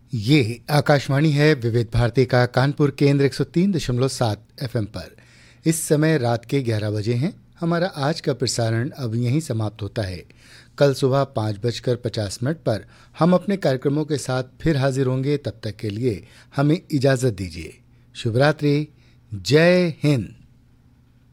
ये आकाशवाणी है विविध भारती का कानपुर केंद्र 103.7 एफएम पर। इस समय रात के 11 बजे हैं। हमारा आज का प्रसारण अब यहीं समाप्त होता है। कल सुबह 5:50 पर हम अपने कार्यक्रमों के साथ फिर हाजिर होंगे। तब तक के लिए हमें इजाज़त दीजिए। शुभ रात्रि। जय हिंद।